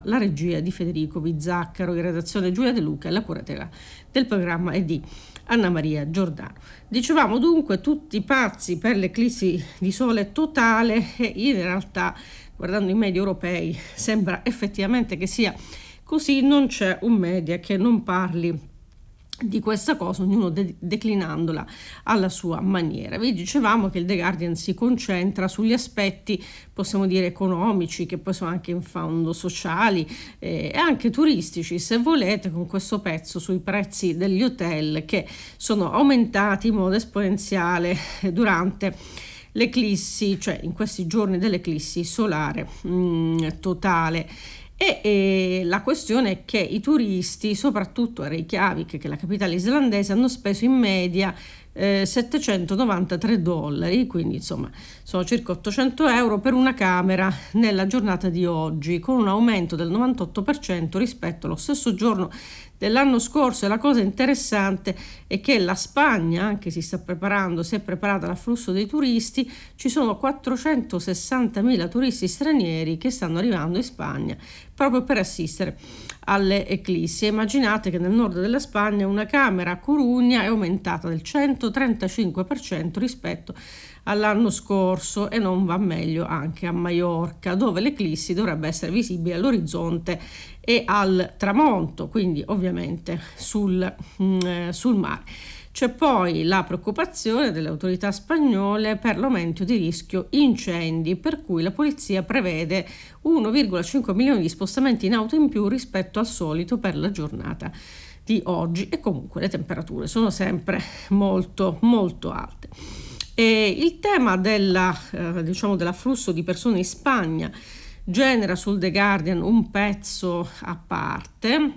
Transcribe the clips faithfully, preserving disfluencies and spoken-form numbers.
La regia di Federico Vizzaccaro, in redazione Giulia De Luca e la curatela del programma è di Anna Maria Giordano. Dicevamo dunque tutti pazzi per l'eclissi di sole totale e in realtà, guardando i media europei, sembra effettivamente che sia così. Non c'è un media che non parli di questa cosa, ognuno de- declinandola alla sua maniera. Vi dicevamo che il The Guardian si concentra sugli aspetti, possiamo dire, economici, che poi sono anche in fondo sociali eh, e anche turistici, se volete, con questo pezzo sui prezzi degli hotel che sono aumentati in modo esponenziale durante l'eclissi, cioè in questi giorni dell'eclissi solare mh, totale. E, e la questione è che i turisti, soprattutto a Reykjavik, che è la capitale islandese, hanno speso in media eh, settecentonovantatré dollari, quindi insomma sono circa ottocento euro per una camera nella giornata di oggi, con un aumento del novantotto per cento rispetto allo stesso giorno dell'anno scorso. E la cosa interessante è che la Spagna anche si sta preparando, si è preparata all'afflusso dei turisti. Ci sono quattrocentosessantamila turisti stranieri che stanno arrivando in Spagna proprio per assistere alle eclissi. Immaginate che nel nord della Spagna una camera a Corugna è aumentata del centotrentacinque per cento rispetto all'anno scorso, e non va meglio anche a Maiorca, dove l'eclissi dovrebbe essere visibile all'orizzonte e al tramonto, quindi ovviamente sul, mh, sul mare. C'è poi la preoccupazione delle autorità spagnole per l'aumento di rischio incendi, per cui la polizia prevede uno virgola cinque milioni di spostamenti in auto in più rispetto al solito per la giornata di oggi, e comunque le temperature sono sempre molto molto alte. E il tema della, eh, diciamo dell'afflusso di persone in Spagna genera sul The Guardian un pezzo a parte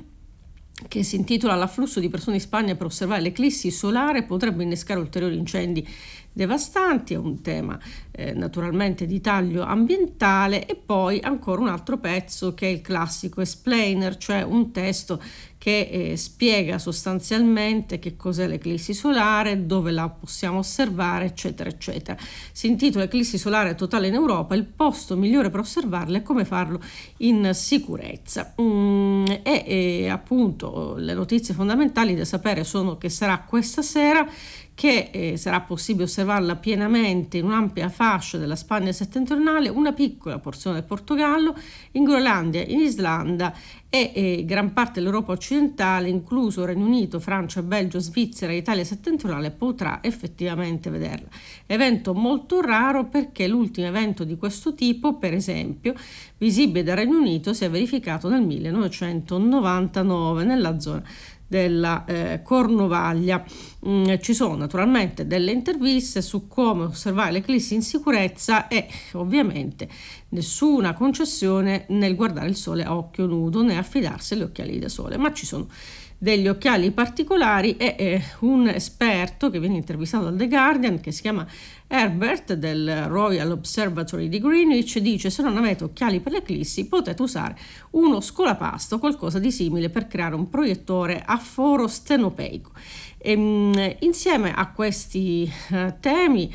che si intitola "L'afflusso di persone in Spagna per osservare l'eclissi solare potrebbe innescare ulteriori incendi devastanti". È un tema eh, naturalmente di taglio ambientale. E poi ancora un altro pezzo che è il classico explainer, cioè un testo che eh, spiega sostanzialmente che cos'è l'eclissi solare, dove la possiamo osservare, eccetera eccetera. Si intitola "Eclissi solare totale in Europa, il posto migliore per osservarla e come farlo in sicurezza". Mm, e, e appunto le notizie fondamentali da sapere sono che sarà questa sera, che eh, sarà possibile osservarla pienamente in un'ampia fascia della Spagna settentrionale, una piccola porzione del Portogallo, in Groenlandia, in Islanda e eh, gran parte dell'Europa occidentale, incluso Regno Unito, Francia, Belgio, Svizzera e Italia settentrionale, potrà effettivamente vederla. Evento molto raro, perché l'ultimo evento di questo tipo, per esempio, visibile dal Regno Unito, si è verificato nel millenovecentonovantanove nella zona della eh, Cornovaglia. Mm, ci sono naturalmente delle interviste su come osservare l'eclissi in sicurezza e ovviamente nessuna concessione nel guardare il sole a occhio nudo né affidarsi agli occhiali da sole, ma ci sono degli occhiali particolari e eh, un esperto che viene intervistato dal The Guardian, che si chiama Herbert del Royal Observatory di Greenwich, dice: "Se non avete occhiali per l'eclissi potete usare uno scolapasta o qualcosa di simile per creare un proiettore a foro stenopeico". E, mh, insieme a questi uh, temi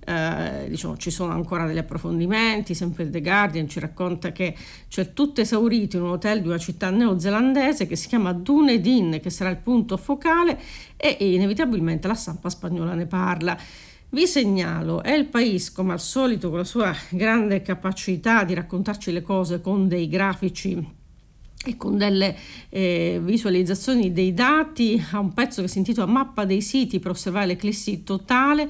Uh, diciamo, ci sono ancora degli approfondimenti. Sempre il The Guardian ci racconta che c'è tutto esaurito in un hotel di una città neozelandese che si chiama Dunedin, che sarà il punto focale, e inevitabilmente la stampa spagnola ne parla. Vi segnalo El País, come al solito, con la sua grande capacità di raccontarci le cose con dei grafici e con delle eh, visualizzazioni dei dati, ha un pezzo che si intitola "Mappa dei siti per osservare l'eclissi totale".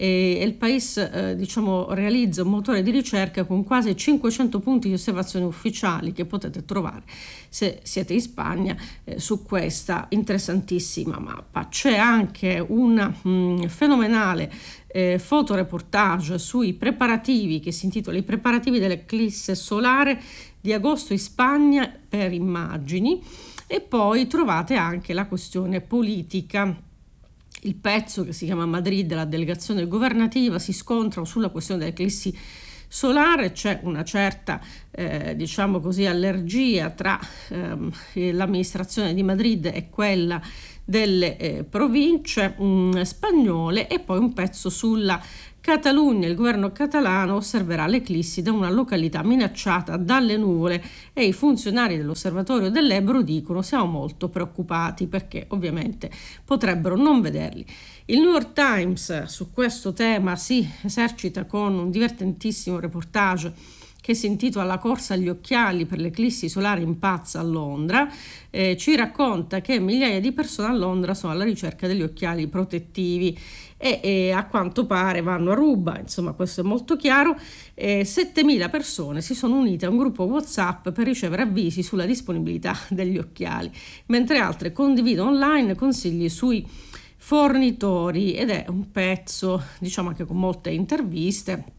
E il País eh, diciamo realizza un motore di ricerca con quasi cinquecento punti di osservazione ufficiali che potete trovare se siete in Spagna eh, su questa interessantissima mappa. C'è anche un mh, fenomenale eh, fotoreportage sui preparativi che si intitola "I preparativi dell'eclisse solare di agosto in Spagna" per Immagini. E poi trovate anche la questione politica. Il pezzo, che si chiama "Madrid, la delegazione governativa si scontra sulla questione dell'eclissi solare". C'è una certa eh, diciamo così allergia tra ehm, l'amministrazione di Madrid e quella delle eh, province mh, spagnole, e poi un pezzo sulla Catalogna. Il governo catalano osserverà l'eclissi da una località minacciata dalle nuvole e i funzionari dell'osservatorio dell'Ebro dicono: siamo molto preoccupati perché ovviamente potrebbero non vederli. Il New York Times su questo tema si esercita con un divertentissimo reportage che si intitola La corsa agli occhiali per l'eclissi solare impazza a Londra. Eh, ci racconta che migliaia di persone a Londra sono alla ricerca degli occhiali protettivi e, e a quanto pare vanno a ruba, insomma questo è molto chiaro. Eh, settemila persone si sono unite a un gruppo WhatsApp per ricevere avvisi sulla disponibilità degli occhiali, mentre altre condividono online consigli sui fornitori, ed è un pezzo, diciamo, anche con molte interviste,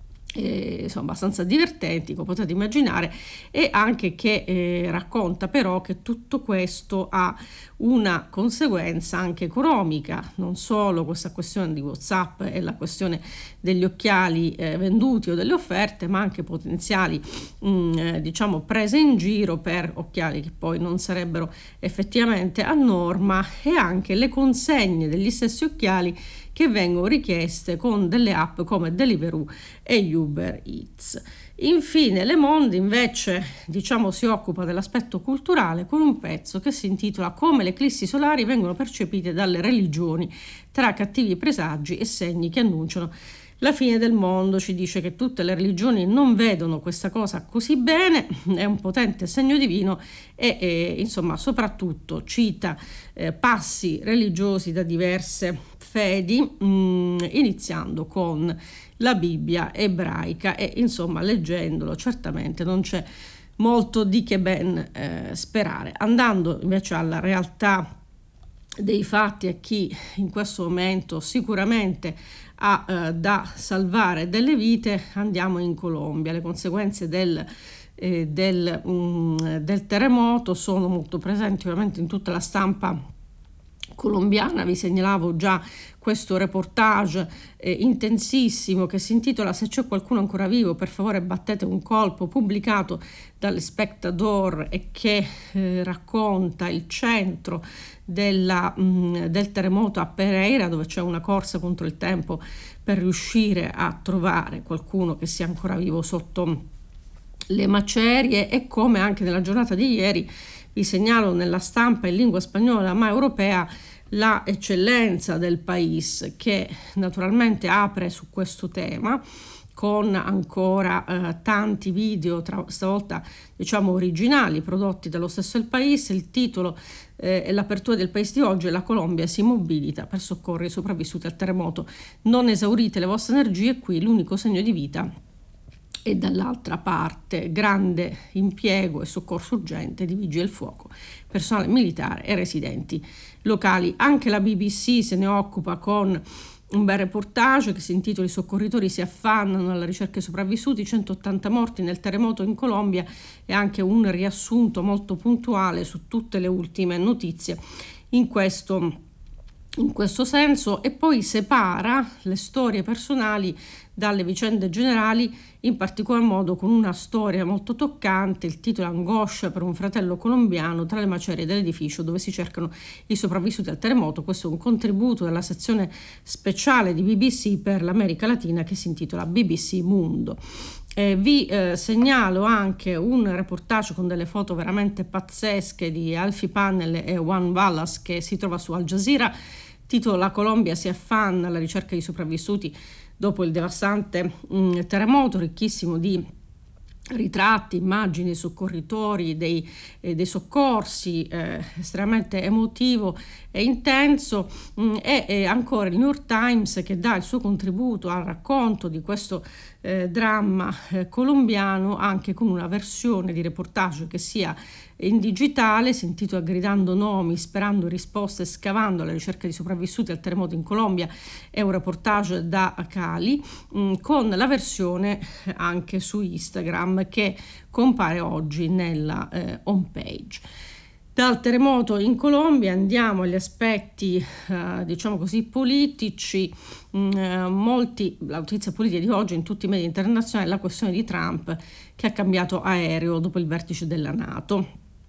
Eh, sono abbastanza divertenti, come potete immaginare, e anche che eh, racconta però che tutto questo ha una conseguenza anche economica, non solo questa questione di WhatsApp e la questione degli occhiali eh, venduti o delle offerte, ma anche potenziali mh, eh, diciamo prese in giro per occhiali che poi non sarebbero effettivamente a norma, e anche le consegne degli stessi occhiali che vengono richieste con delle app come Deliveroo e Uber Eats. Infine Le Monde invece diciamo si occupa dell'aspetto culturale con un pezzo che si intitola Come le eclissi solari vengono percepite dalle religioni, tra cattivi presagi e segni che annunciano la fine del mondo. Ci dice che tutte le religioni non vedono questa cosa così bene, è un potente segno divino, e, e insomma soprattutto cita eh, passi religiosi da diverse fedi, mh, iniziando con la Bibbia ebraica, e insomma leggendolo certamente non c'è molto di che ben eh, sperare. Andando invece alla realtà dei fatti, a chi in questo momento sicuramente ha eh, da salvare delle vite, andiamo in Colombia. Le conseguenze del, eh, del, mh, del terremoto sono molto presenti ovviamente in tutta la stampa colombiana. Vi segnalavo già questo reportage eh, intensissimo che si intitola Se c'è qualcuno ancora vivo per favore battete un colpo, pubblicato dal Spectador, e che eh, racconta il centro della, mh, del terremoto a Pereira, dove c'è una corsa contro il tempo per riuscire a trovare qualcuno che sia ancora vivo sotto le macerie, e come anche nella giornata di ieri vi segnalo nella stampa in lingua spagnola ma europea la eccellenza del País, che naturalmente apre su questo tema con ancora eh, tanti video, tra, stavolta diciamo originali, prodotti dallo stesso El País. Il titolo eh, e l'apertura del País di oggi è La Colombia si mobilita per soccorrere i sopravvissuti al terremoto. Non esaurite le vostre energie, qui l'unico segno di vita. E dall'altra parte grande impiego e soccorso urgente di vigili del fuoco, personale militare e residenti locali. Anche la B B C se ne occupa con un bel reportage che si intitola I soccorritori si affannano alla ricerca dei sopravvissuti, centottanta morti nel terremoto in Colombia, e anche un riassunto molto puntuale su tutte le ultime notizie in questo in questo senso, e poi separa le storie personali dalle vicende generali, in particolar modo con una storia molto toccante. Il titolo Angoscia per un fratello colombiano tra le macerie dell'edificio dove si cercano i sopravvissuti al terremoto. Questo è un contributo della sezione speciale di B B C per l'America Latina che si intitola B B C Mundo. Eh, vi eh, segnalo anche un reportage con delle foto veramente pazzesche di Alfie Pannell e Juan Vallas che si trova su Al Jazeera. Titolo La Colombia si affanna alla ricerca di sopravvissuti dopo il devastante mh, terremoto, ricchissimo di ritratti, immagini, soccorritori, dei, eh, dei soccorsi, eh, estremamente emotivo e intenso. mh, e, e ancora il New York Times che dà il suo contributo al racconto di questo eh, dramma eh, colombiano, anche con una versione di reportage che sia in digitale, si intitola Gridando nomi, sperando risposte, scavando alla ricerca di sopravvissuti al terremoto in Colombia. È un reportage da Cali, mh, con la versione anche su Instagram che compare oggi nella eh, home page. Dal terremoto in Colombia andiamo agli aspetti eh, diciamo così politici. Mm, molti, la notizia politica di oggi in tutti i media internazionali è la questione di Trump che ha cambiato aereo dopo il vertice della NATO.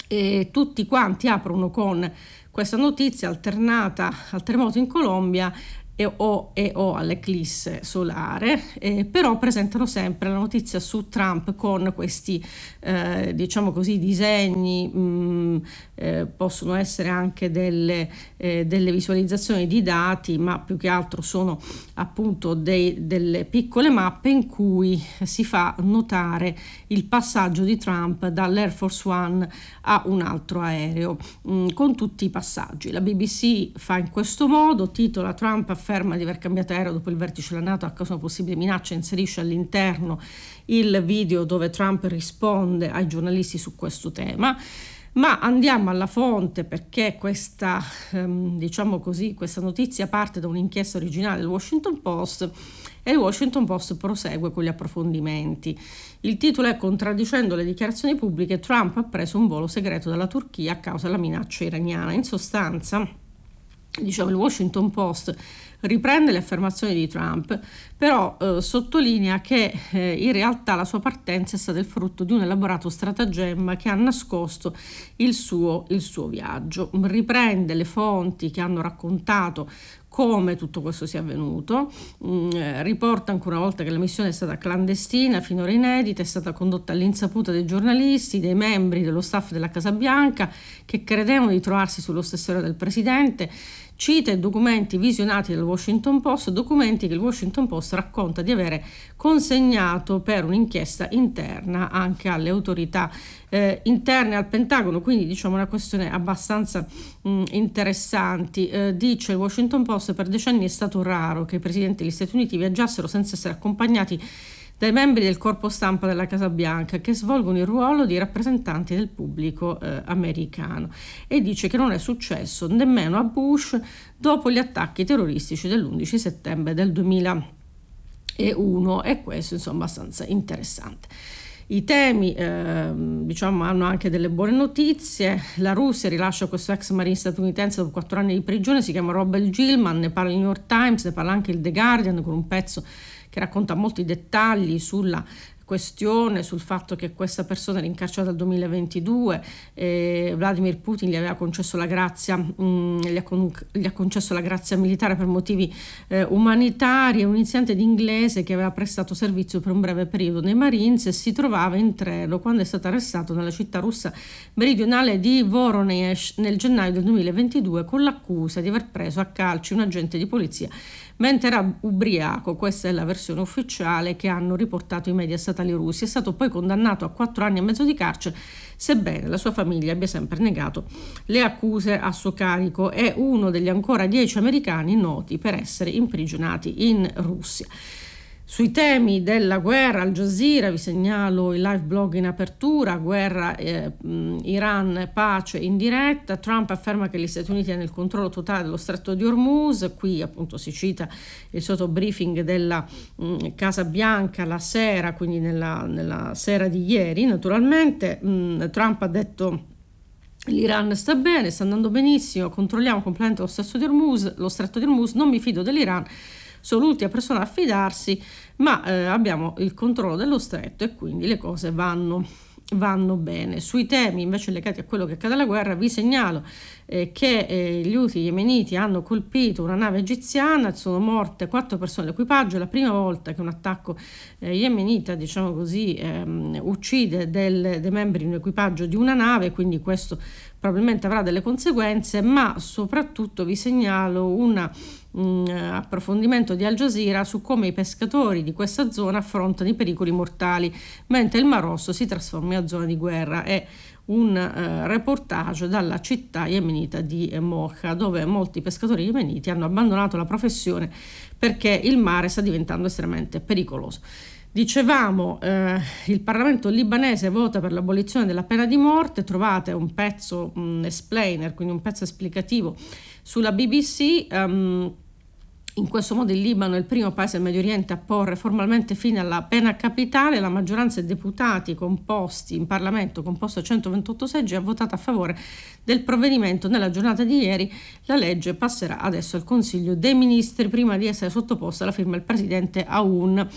E tutti quanti aprono con questa notizia alternata al terremoto in Colombia e o, e o all'eclisse solare, eh, però presentano sempre la notizia su Trump con questi eh, diciamo così disegni, mh, eh, possono essere anche delle, eh, delle visualizzazioni di dati, ma più che altro sono appunto dei, delle piccole mappe in cui si fa notare il passaggio di Trump dall'Air Force One a un altro aereo, mh, con tutti i passaggi. La B B C fa in questo modo, titola: Trump afferma di aver cambiato aereo dopo il vertice della NATO a causa di una possibile minaccia, inserisce all'interno il video dove Trump risponde ai giornalisti su questo tema. Ma andiamo alla fonte, perché questa, ehm, diciamo così, questa notizia parte da un'inchiesta originale del Washington Post e il Washington Post prosegue con gli approfondimenti. Il titolo è: contraddicendo le dichiarazioni pubbliche, Trump ha preso un volo segreto dalla Turchia a causa della minaccia iraniana. In sostanza, diciamo, il Washington Post riprende le affermazioni di Trump, però eh, sottolinea che eh, in realtà la sua partenza è stata il frutto di un elaborato stratagemma che ha nascosto il suo, il suo viaggio. Riprende le fonti che hanno raccontato come tutto questo sia avvenuto, mm, eh, riporta ancora una volta che la missione è stata clandestina, finora inedita, è stata condotta all'insaputa dei giornalisti, dei membri dello staff della Casa Bianca che credevano di trovarsi sullo stesso aereo del presidente. Cita i documenti visionati dal Washington Post, documenti che il Washington Post racconta di avere consegnato per un'inchiesta interna anche alle autorità eh, interne al Pentagono, quindi diciamo una questione abbastanza mh, interessanti. Eh, dice il Washington Post: per decenni è stato raro che i presidenti degli Stati Uniti viaggiassero senza essere accompagnati dai membri del corpo stampa della Casa Bianca, che svolgono il ruolo di rappresentanti del pubblico eh, americano, e dice che non è successo nemmeno a Bush dopo gli attacchi terroristici dell'undici settembre del duemilauno, e questo insomma è abbastanza interessante. I temi eh, diciamo hanno anche delle buone notizie. La Russia rilascia questo ex marine statunitense dopo quattro anni di prigione, si chiama Robert Gilman, ne parla il New York Times, ne parla anche il The Guardian con un pezzo che racconta molti dettagli sulla questione, sul fatto che questa persona era incarcerata dal duemilaventidue, eh, Vladimir Putin gli aveva concesso la grazia, mh, gli, ha con, gli ha concesso la grazia militare per motivi eh, umanitari. È un insegnante di inglese che aveva prestato servizio per un breve periodo nei Marines e si trovava in treno quando è stato arrestato nella città russa meridionale di Voronezh nel gennaio del duemilaventidue con l'accusa di aver preso a calci un agente di polizia mentre era ubriaco. Questa è la versione ufficiale che hanno riportato i media statali russi. È stato poi condannato a quattro anni e mezzo di carcere, sebbene la sua famiglia abbia sempre negato le accuse a suo carico. È uno degli ancora dieci americani noti per essere imprigionati in Russia. Sui temi della guerra, Al Jazeera, vi segnalo il live blog in apertura: guerra eh, Iran, pace in diretta. Trump afferma che gli Stati Uniti hanno il controllo totale dello stretto di Hormuz. Qui appunto si cita il sotto briefing della mh, Casa Bianca la sera, quindi nella, nella sera di ieri. Naturalmente mh, Trump ha detto: l'Iran sta bene, sta andando benissimo, controlliamo completamente lo stretto di Hormuz, lo stretto di Hormuz, non mi fido dell'Iran, sono l'ultima persona a fidarsi, ma eh, abbiamo il controllo dello stretto e quindi le cose vanno, vanno bene. Sui temi invece legati a quello che accade alla guerra, vi segnalo eh, che eh, gli Houthi yemeniti hanno colpito una nave egiziana, sono morte quattro persone all'equipaggio. È la prima volta che un attacco eh, yemenita, diciamo così, ehm, uccide del, dei membri di un equipaggio di una nave, quindi questo probabilmente avrà delle conseguenze, ma soprattutto vi segnalo un um, approfondimento di Al Jazeera su come i pescatori di questa zona affrontano i pericoli mortali mentre il Mar Rosso si trasforma in zona di guerra. È un uh, reportage dalla città yemenita di Mocha, dove molti pescatori yemeniti hanno abbandonato la professione perché il mare sta diventando estremamente pericoloso. Dicevamo, eh, il Parlamento libanese vota per l'abolizione della pena di morte. Trovate un pezzo un explainer, quindi un pezzo esplicativo sulla B B C. Um, in questo modo il Libano è il primo paese del Medio Oriente a porre formalmente fine alla pena capitale. La maggioranza dei deputati composti in Parlamento, composto a centoventotto seggi, ha votato a favore del provvedimento nella giornata di ieri. La legge passerà adesso al Consiglio dei Ministri prima di essere sottoposta alla firma del presidente Aoun.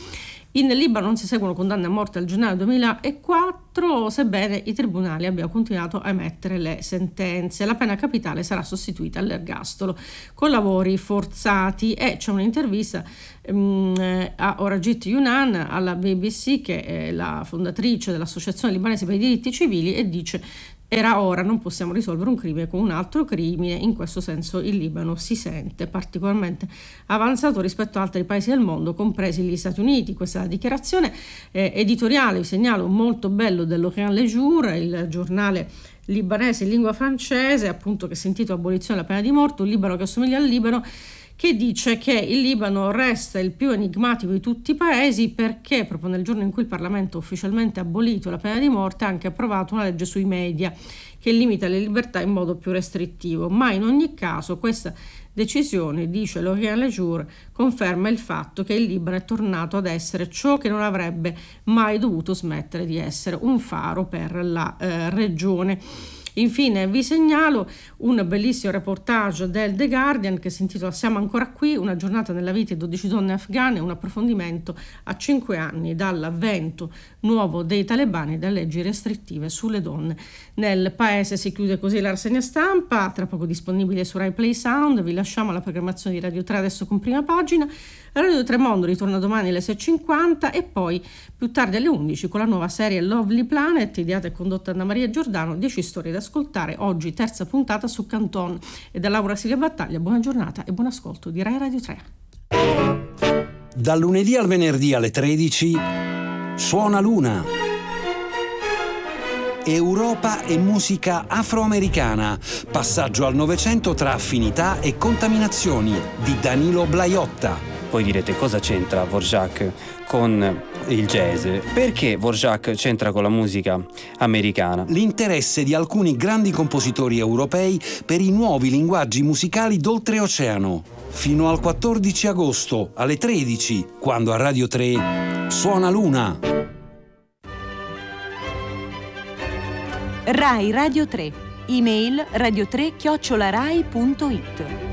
In Libano non si seguono condanne a morte dal gennaio duemilaquattro, sebbene i tribunali abbiano continuato a emettere le sentenze. La pena capitale sarà sostituita all'ergastolo con lavori forzati, e c'è un'intervista um, a Orajit Yunan alla B B C, che è la fondatrice dell'Associazione Libanese per i diritti civili, e dice: era ora, non possiamo risolvere un crimine con un altro crimine. In questo senso il Libano si sente particolarmente avanzato rispetto ad altri paesi del mondo, compresi gli Stati Uniti. Questa è la dichiarazione eh, editoriale, vi segnalo, molto bello, dell'Orient Le Jour, il giornale libanese in lingua francese, appunto, che si intitola Abolizione della pena di morte, un Libano che assomiglia al Libano, che dice che il Libano resta il più enigmatico di tutti i paesi perché proprio nel giorno in cui il Parlamento ha ufficialmente abolito la pena di morte ha anche approvato una legge sui media che limita le libertà in modo più restrittivo. Ma in ogni caso questa decisione, dice l'Orient Le Jour, conferma il fatto che il Libano è tornato ad essere ciò che non avrebbe mai dovuto smettere di essere, un faro per la eh, regione. Infine vi segnalo un bellissimo reportage del The Guardian che si intitola Siamo ancora qui, una giornata nella vita di dodici donne afghane, un approfondimento a cinque anni dall'avvento nuovo dei talebani e dalle leggi restrittive sulle donne nel paese. Si chiude così la rassegna stampa, tra poco disponibile su Rai Play Sound. Vi lasciamo alla programmazione di Radio tre adesso con Prima Pagina. Radio tre Mondo ritorna domani alle sei e cinquanta e poi più tardi alle undici con la nuova serie Lovely Planet, ideata e condotta da Anna Maria Giordano. dieci storie da ascoltare oggi, terza puntata su Canton, e da Laura Silvia Battaglia. Buona giornata e buon ascolto di Rai Radio tre. Dal lunedì al venerdì alle tredici Suona Luna. Europa e musica afroamericana. Passaggio al Novecento tra affinità e contaminazioni di Danilo Blaiotta. Voi direte: cosa c'entra Dvorak con il jazz? Perché Dvorak c'entra con la musica americana? L'interesse di alcuni grandi compositori europei per i nuovi linguaggi musicali d'oltreoceano. Fino al quattordici agosto alle tredici, quando a Radio tre Suona Luna. Rai Radio tre. Email radio tre chiocciola rai punto it.